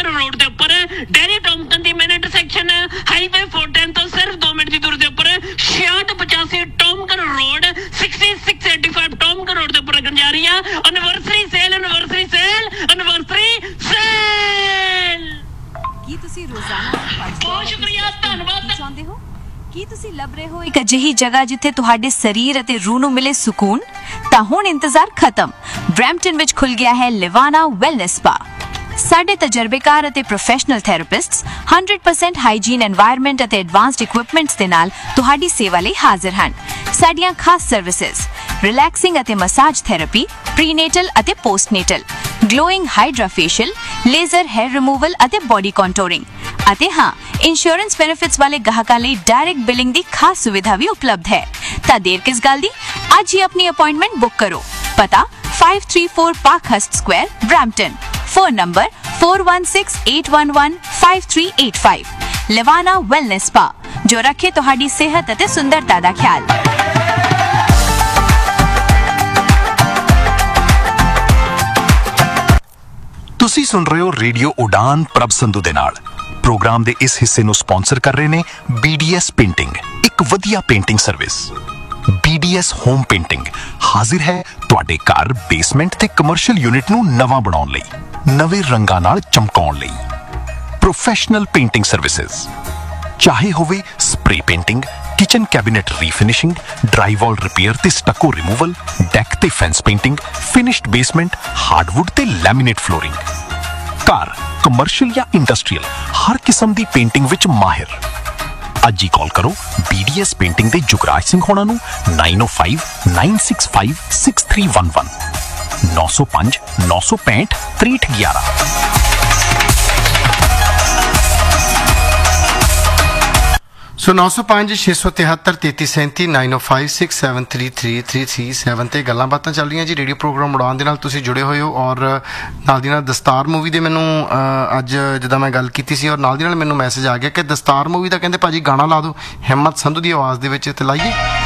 टोमकन road के उपर dairy टोमकन की मेन इंटरसेक्शन हाईवे 410 तो सिर्फ 2 मिनट की दूरी के उपर 6685 टोमकन रोड 6685 टोमकन रोड के उपर लगन जा रही है एनिवर्सरी सेल ਕੀ ਤੁਸੀਂ ਰੋਜ਼ਾਨਾ बहुत शुक्रिया धन्यवाद ਚਾਹੁੰਦੇ ਹੋ ਕੀ ਤੁਸੀਂ ਲੱਭ ਰਹੇ ਹੋ ਇੱਕ ਅਜਿਹੀ ਜਗ੍ਹਾ ਜਿੱਥੇ ਤੁਹਾਡੇ ਸਰੀਰ ਅਤੇ ਰੂਹ ਨੂੰ ਮਿਲੇ ਸਕੂਨ ਤਾਂ ਹੁਣ ਇੰਤਜ਼ਾਰ ਖਤਮ ਬਰੈਂਪਟਨ ਵਿੱਚ ਖੁੱਲ ਗਿਆ ਹੈ ਲਿਵਾਨਾ ਵੈਲਨੈਸ ਸਪਾ ਸਾਡੇ ਤਜਰਬੇਕਾਰ ਅਤੇ ਪ੍ਰੋਫੈਸ਼ਨਲ ਥੈਰੇਪਿਸਟਸ 100% ਹਾਈਜੀਨ এনवायरमेंट ਅਤੇ ਐਡਵਾਂਸਡ ਇਕਵਿਪਮੈਂਟਸ ਦੇ ਨਾਲ ਤੁਹਾਡੀ ਸੇਵਾ ਲਈ ਹਾਜ਼ਰ ਹਨ ਸਾਡੀਆਂ ਖਾਸ ਸਰਵਿਸਿਜ਼ ਰਿਲੈਕਸਿੰਗ ਅਤੇ ਮਸਾਜ ਥੈਰੇਪੀ ਪ੍ਰੀਨੇਟਲ ਅਤੇ ਪੋਸਟਨੇਟਲ glowing hydra facial laser hair removal ਅਤੇ body contouring ਅਤੇ ਹਾਂ ਇੰਸ਼ੋਰੈਂਸ ਬੈਨੀਫਿਟਸ ਵਾਲੇ ਗਾਹਕਾਂ ਲਈ ਡਾਇਰੈਕਟ ਬਿਲਿੰਗ ਦੀ ਖਾਸ ਸੁਵਿਧਾ ਵੀ ਉਪਲਬਧ ਹੈ ਤਾਂ ਦੇਰ ਕਿਸ ਗੱਲ ਦੀ ਅੱਜ ਹੀ ਆਪਣੀ ਅਪਾਇੰਟਮੈਂਟ ਬੁੱਕ ਕਰੋ ਪਤਾ 534 ਪਾਰਕਹਰਸਟ Square Brampton phone number 4168115385 ਲਿਵਾਨਾ wellness spa ਜੋ ਰੱਖੇ ਤੁਹਾਡੀ ਸਿਹਤ ਅਤੇ ਸੁੰਦਰਤਾ ਦਾ ਖਿਆਲ ਤੁਸੀਂ ਸੁਣ ਰਹੇ ਹੋ ਰੇਡੀਓ ਉਡਾਨ ਪ੍ਰਭ ਸੰਧੂ ਦੇ ਨਾਲ ਪ੍ਰੋਗਰਾਮ ਦੇ ਇਸ ਹਿੱਸੇ ਨੂੰ ਸਪਾਂਸਰ ਕਰ ਰਹੇ ਨੇ BDS ਪੇਂਟਿੰਗ ਇੱਕ ਵਧੀਆ painting service BDS home painting ਹਾਜ਼ਰ ਹੈ ਤੁਹਾਡੇ ਘਰ ਬੇਸਮੈਂਟ ਤੇ ਕਮਰਸ਼ੀਅਲ ਯੂਨਿਟ ਨੂੰ ਨਵਾਂ ਬਣਾਉਣ ਲਈ ਨਵੇਂ ਰੰਗਾਂ ਨਾਲ ਚਮਕਾਉਣ ਲਈ ਪ੍ਰੋਫੈਸ਼ਨਲ ਪੇਂਟਿੰਗ ਸਰਵਿਸਿਜ਼ ਚਾਹੇ ਹੋਵੇ spray painting kitchen cabinet refinishing drywall repair ते स्टको रिमूवल डेक ते fence painting finished basement hardwood ते लैमीनेट फ्लोरिंग कार कमर्शियल या इंडस्ट्रीयल हर किस्म दी पेंटिंग विच माहिर अज ही कॉल करो BDS पेंटिंग दे जुगराज सिंह होना नू 9059656311 905 965 6311 ਸੋ 905 673 3337 9056733337 ਤੇ ਗੱਲਾਂ ਬਾਤਾਂ ਚੱਲ ਰਹੀਆਂ ਜੀ ਰੇਡੀਓ ਪ੍ਰੋਗਰਾਮ ਉਡਾਨ ਦੇ ਨਾਲ ਤੁਸੀਂ ਜੁੜੇ ਹੋਏ ਹੋ ਔਰ ਨਾਲ ਦੀ ਨਾਲ ਦਸਤਾਰ ਮੂਵੀ ਦੇ ਮੈਨੂੰ ਅੱਜ ਜਿੱਦਾਂ ਮੈਂ ਗੱਲ ਕੀਤੀ ਸੀ ਔਰ ਨਾਲ ਦੀ ਨਾਲ ਮੈਨੂੰ ਮੈਸੇਜ ਆ ਗਿਆ ਕਿ ਦਸਤਾਰ ਮੂਵੀ ਦਾ ਕਹਿੰਦੇ ਭਾਜੀ ਗਾਣਾ ਲਾ ਦਿਓ ਹਿੰਮਤ ਸੰਧੂ ਦੀ ਆਵਾਜ਼ ਦੇ ਵਿੱਚ ਤੇ ਲਾਈਏ